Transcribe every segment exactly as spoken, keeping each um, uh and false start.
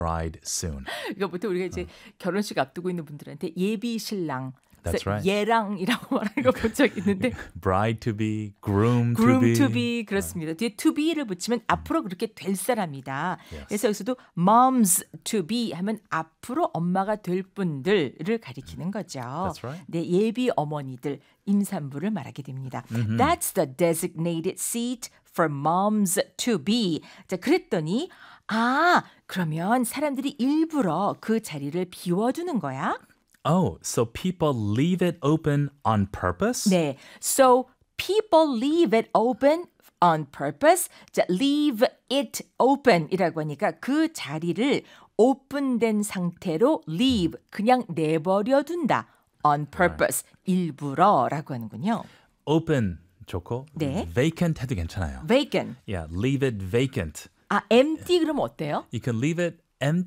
bride soon. 이거 보통 우리가 이제 어. 결혼식 앞두고 있는 분들한테 예비 신랑 That's right. 예랑이라고 말하는 거 본 적 있는데 bride to be, groom, groom to be. to be 그렇습니다. 뒤에 to be를 붙이면 앞으로 그렇게 될 사람이다. Yes. 그래서 여기서도 moms to be 하면 앞으로 엄마가 될 분들을 가리키는 거죠. That's right. 네, 예비 어머니들, 임산부를 말하게 됩니다. Mm-hmm. That's the designated seat for moms to be. 자, 그랬더니 아, 그러면 사람들이 일부러 그 자리를 비워두는 거야? Oh, so people leave it open on purpose? 네. So people leave it open on purpose. 자, leave it open이라고 하니까 그 자리를 오픈된 상태로 leave 그냥 내버려 둔다. on purpose 일부러라고 하는군요. Open 좋고 네. vacant 해도 괜찮아요. vacant. Yeah, leave it vacant. 아, empty 그러면 어때요? You can leave it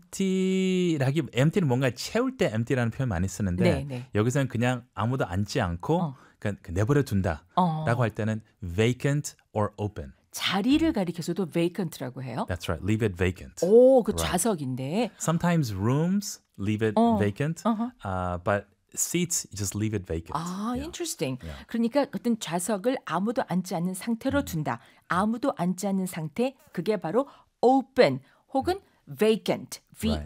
empty라기 empty는 뭔가 채울 때 empty라는 표현 많이 쓰는데 네, 네. 여기서는 그냥 아무도 앉지 않고 어. 그냥 내버려 둔다라고 어. 할 때는 vacant or open. 자리를 가리켜서도 vacant라고 해요. That's right. Leave it vacant. 오, 그 Right. 좌석인데. Sometimes rooms leave it 어. vacant, Uh-huh. uh, but seats you just leave it vacant. 아, Yeah. interesting. Yeah. 그러니까 어떤 좌석을 아무도 앉지 않는 상태로 둔다. 아무도 앉지 않는 상태, 그게 바로 open 혹은 vacant,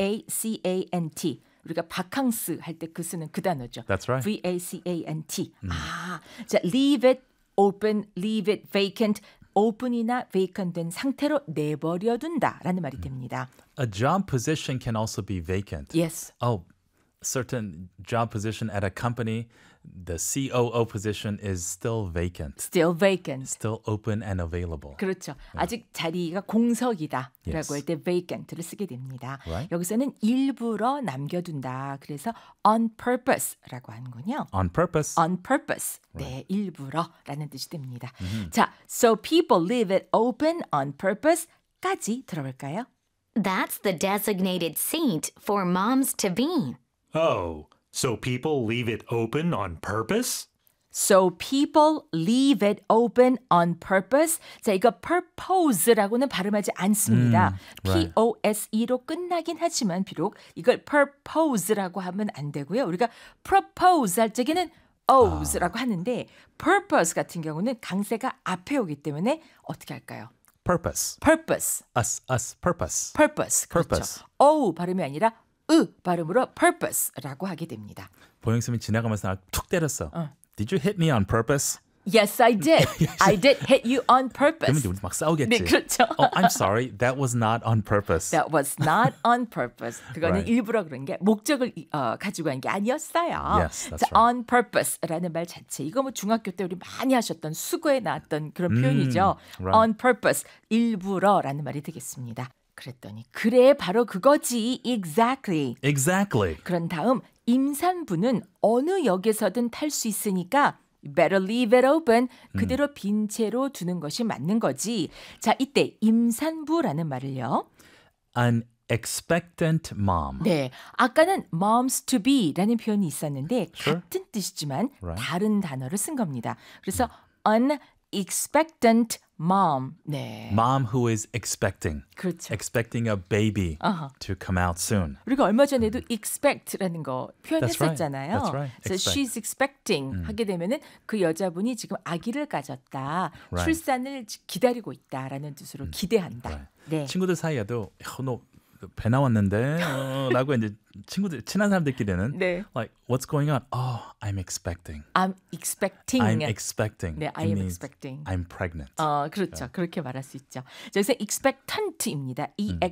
V-A-C-A-N-T. 우리가 바캉스 할 때 그 쓰는 그 단어죠. That's right. V-A-C-A-N-T. 음. 아, 자, leave it open, leave it vacant. open이나 vacant 된 상태로 내버려 둔다라는 말이 됩니다. A job position can also be vacant. Yes. Oh, certain job position at a company, the C O O position is still vacant. Still vacant. Still open and available. 그렇죠. 아직 자리가 공석이다라고 Yes. 할 때 vacant를 쓰게 됩니다. Right. 여기서는 일부러 남겨둔다. 그래서 on purpose라고 하는군요. On purpose. On purpose. 네, 일부러라는 뜻이 됩니다. Mm-hmm. 자, so people leave it open on purpose까지 들어볼까요? That's the designated seat for moms to be. Oh, so people leave it open on purpose? So people leave it open on purpose. 자, 이거 purpose라고는 발음하지 않습니다. 음, right. P-O-S-E로 끝나긴 하지만 비록 이걸 purpose라고 하면 안 되고요. 우리가 propose 할 적에는 O's,라고 하는데 purpose 같은 경우는 강세가 앞에 오기 때문에 어떻게 할까요? Purpose. purpose. Us, us, purpose. purpose. Purpose. 그렇죠. O 발음이 아니라 으 발음으로 purpose라고 하게 됩니다. 보영쌤이 지나가면서 나 툭 때렸어. 어. Did you hit me on purpose? Yes, I did. I did hit you on purpose. 그러면 우리 막 싸우겠지. 네, 그렇죠. Oh, I'm sorry. That was not on purpose. That was not on purpose. 그거는 Right. 일부러 그런 게 목적을 어, 가지고 한 게 아니었어요. Yes, that's 자, right. on purpose라는 말 자체 이거 뭐 중학교 때 우리 많이 하셨던 수거에 나왔던 그런 음, 표현이죠. right. on purpose 일부러라는 말이 되겠습니다. 그랬더니 그래 바로 그거지. Exactly. Exactly. 그런 다음 임산부는 어느 역에서든 탈 수 있으니까 better leave it open. 그대로 빈 채로 두는 것이 맞는 거지. 자, 이때 임산부라는 말을요. An expectant mom. 네, 아까는 moms to be라는 표현이 있었는데 Sure. 같은 뜻이지만 Right. 다른 단어를 쓴 겁니다. 그래서 unexpectant mom. 네, Mom who is expecting. 그렇죠. Expecting a baby Uh-huh. to come out soon. 우리가 얼마 전에도 expect라는 거 That's right. 표현했었잖아요. That's right. 그래서 Expect. she's expecting 하게 되면은 그 여자분이 지금 아기를 가졌다, Right. 출산을 기다리고 있다라는 뜻으로 기대한다. Right. 네. 친구들 사이에도 어, 너 배 나왔는데 어, 라고 이제 친구들 친한 사람들끼리는 네. like what's going on? Oh, I'm expecting. I'm expecting. I'm expecting. 네, It I am means expecting. I'm pregnant. 어, 그렇죠. 그렇게 말할 수 있죠. 자, 여기서 expectant입니다.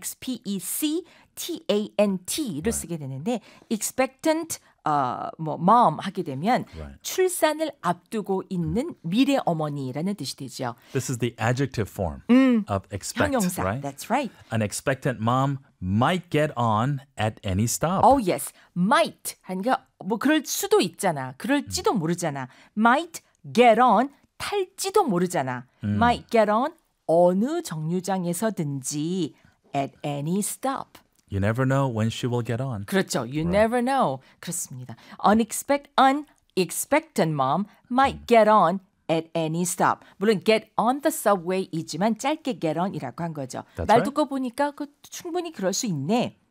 E-X-P-E-C-T-A-N-T를 쓰게 되는데 expectant 어, 뭐 mom 하게 되면 Right. 출산을 앞두고 있는 미래 어머니라는 뜻이 되죠. This is the adjective form of expect, 형용사. right? That's right. An expectant mom might get on at any stop. Oh yes, might 하니까 뭐 그럴 수도 있잖아. 그럴지도 모르잖아. Might get on 탈지도 모르잖아. Might get on 어느 정류장에서든지 at any stop. You never know when she will get on. 그렇죠. You never know. 그렇습니다. Unexpect, unexpected mom might get on at any stop. 물론 get on the subway이지만 짧게 get on이라고 한 거죠. That's 말 right. 듣고 보니까 그 충분히 그럴 수 있네.